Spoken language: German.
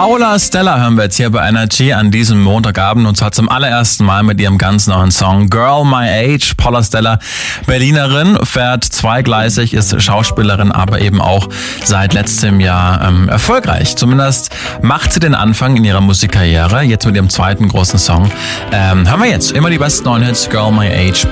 Paula Stella hören wir jetzt hier bei Energy an diesem Montagabend und zwar zum allerersten Mal mit ihrem ganz neuen Song Girl My Age. Paula Stella, Berlinerin, fährt zweigleisig, ist Schauspielerin, aber eben auch seit letztem Jahr erfolgreich. Zumindest macht sie den Anfang in ihrer Musikkarriere. Jetzt mit ihrem zweiten großen Song. Hören wir jetzt immer die besten neuen Hits, Girl My Age,